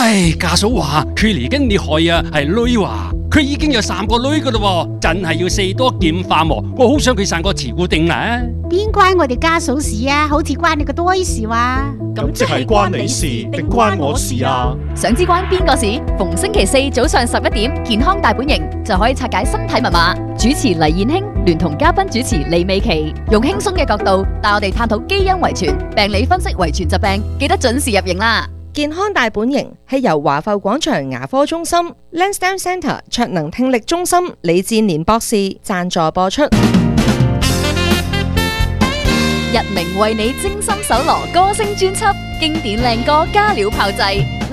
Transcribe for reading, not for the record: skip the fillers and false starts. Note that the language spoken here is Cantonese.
唉，家嫂話佢嚟緊你害啊，係女話佢已經有3個女噶啦，真係要四多劍化喎。我好想佢生個慈姑定啦。 邊關我哋家嫂事啊？好似關你個多事話。 咁即係關你事定關我事啊？ 想知關邊個事？逢星期4早上11點，健康大本營就可以拆解身體密碼。主持黎燕卿聯同嘉賓主持李美琪，用輕鬆嘅角度帶我哋探討基因遺傳、病理分析遺傳疾病，記得準時入營啦！ 健康大本營係由華埠廣場牙科中心、Lansdowne Centre 卓能聽力中心李志年博士贊助播出。 日明為你精心搜羅歌聲專輯，經典靚歌加料炮製，